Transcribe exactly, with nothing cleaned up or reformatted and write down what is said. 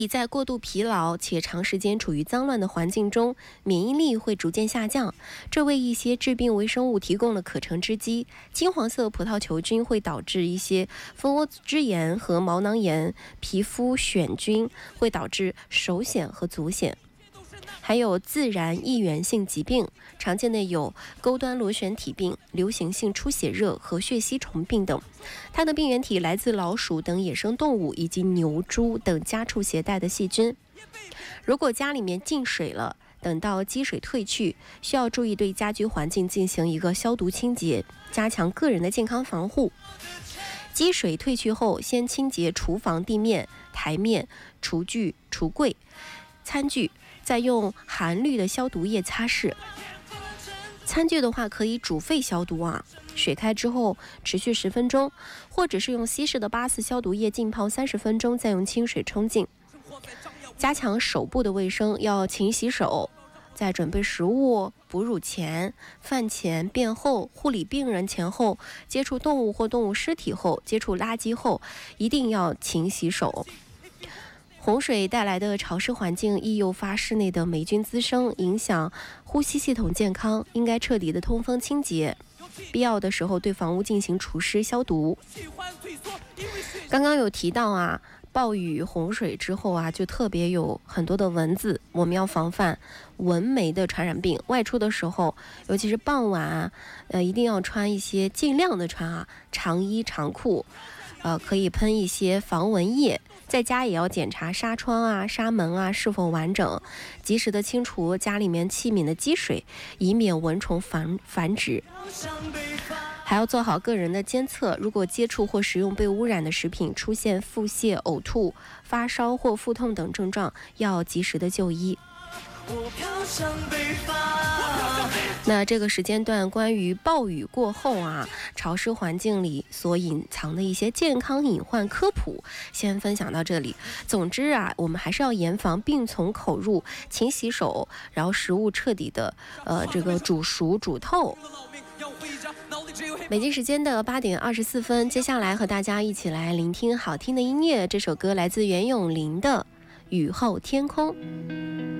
在过度疲劳且长时间处于脏乱的环境中，免疫力会逐渐下降，这为一些致病微生物提供了可乘之机。金黄色葡萄球菌会导致一些蜂窝织炎和毛囊炎，皮肤癣菌会导致手癣和足癣。还有自然易源性疾病，常见的有钩端螺旋体病、流行性出血热和血吸虫病等。它的病原体来自老鼠等野生动物以及牛、猪等家畜携带的细菌。如果家里面进水了，等到积水退去，需要注意对家居环境进行一个消毒清洁，加强个人的健康防护。积水退去后，先清洁厨房地面、台面、厨具、橱柜、餐具，再用含氯的消毒液擦拭。餐具的话可以煮沸消毒啊，水开之后持续十分钟，或者是用稀释的八四消毒液浸泡三十分钟，再用清水冲净。加强手部的卫生，要勤洗手。在准备食物、哺乳前、饭前、便后、护理病人前后、接触动物或动物尸体后、接触垃圾后，一定要勤洗手。洪水带来的潮湿环境易诱发室内的霉菌滋生，影响呼吸系统健康，应该彻底的通风清洁，必要的时候对房屋进行除湿消毒。刚刚有提到啊，暴雨洪水之后啊，就特别有很多的蚊子，我们要防范蚊媒的传染病。外出的时候，尤其是傍晚啊，呃，一定要穿一些，尽量的穿啊长衣长裤，呃，可以喷一些防蚊液。在家也要检查纱窗啊、纱门啊是否完整，及时的清除家里面器皿的积水，以免蚊虫繁繁殖。还要做好个人的监测，如果接触或食用被污染的食品，出现腹泻、呕吐、发烧或腹痛等症状，要及时的就医。那这个时间段关于暴雨过后啊，潮湿环境里所隐藏的一些健康隐患科普，先分享到这里。总之啊，我们还是要严防病从口入，勤洗手，然后食物彻底的呃这个煮熟煮透。北京时间的八点二十四分，接下来和大家一起来聆听好听的音乐。这首歌来自袁咏琳的《雨后天空》。